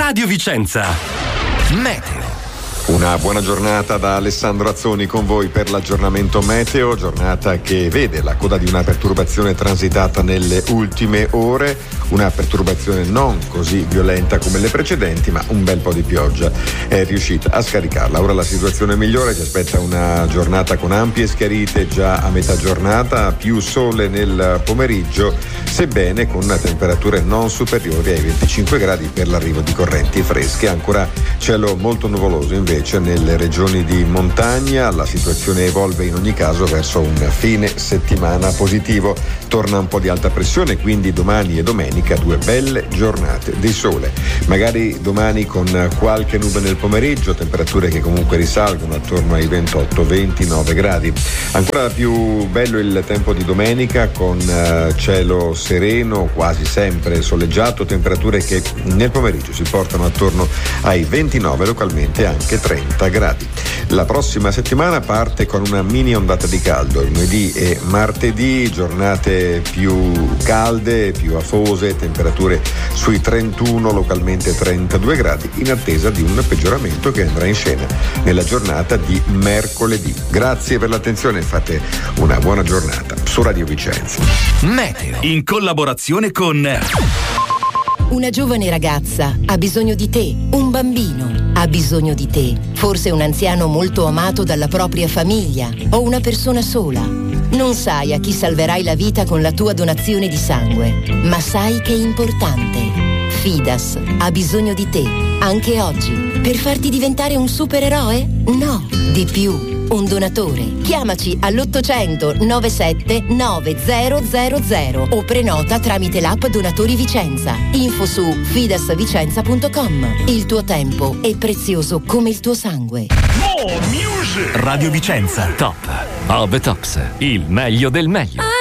Radio Vicenza. Meteo. Una buona giornata da Alessandro Azzoni con voi per l'aggiornamento meteo, giornata che vede la coda di una perturbazione transitata nelle ultime ore, una perturbazione non così violenta come le precedenti, ma un bel po' di pioggia è riuscita a scaricarla. Ora la situazione migliore, ci aspetta una giornata con ampie schiarite già a metà giornata, più sole nel pomeriggio, sebbene con temperature non superiori ai 25 gradi per l'arrivo di correnti fresche, ancora cielo molto nuvoloso invece nelle regioni di montagna. La situazione evolve in ogni caso verso un fine settimana positivo, torna un po' di alta pressione, quindi domani e domenica 2 belle giornate di sole, magari domani con qualche nube nel pomeriggio, temperature che comunque risalgono attorno ai 28-29 gradi. Ancora più bello il tempo di domenica con cielo sereno, quasi sempre soleggiato, temperature che nel pomeriggio si portano attorno ai 29, localmente anche 30 gradi. La prossima settimana parte con una mini ondata di caldo, lunedì e martedì giornate più calde, più afose, temperature sui 31, localmente 32 gradi, in attesa di un peggioramento che andrà in scena nella giornata di mercoledì. Grazie per l'attenzione e fate una buona giornata su Radio Vicenza. Meteo, in collaborazione con... Una giovane ragazza ha bisogno di te, un bambino ha bisogno di te, forse un anziano molto amato dalla propria famiglia o una persona sola. Non sai a chi salverai la vita con la tua donazione di sangue, ma sai che è importante. Fidas ha bisogno di te, anche oggi, per farti diventare un supereroe? No, di più. Un donatore. Chiamaci all'800 97 9000 o prenota tramite l'app Donatori Vicenza. Info su fidasvicenza.com. Il tuo tempo è prezioso come il tuo sangue. Radio Vicenza, top of the tops, il meglio del meglio.